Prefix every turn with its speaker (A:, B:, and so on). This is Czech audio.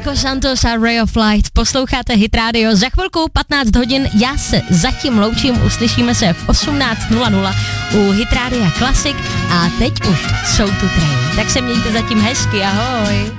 A: Marco Santos a Ray of Light. Posloucháte Hit Radio. Za chvilku 15 hodin. Já se zatím loučím. Uslyšíme se v 18:00 u Hit Radia Classic. A teď už jsou tu train. Tak se mějte zatím hezky. Ahoj.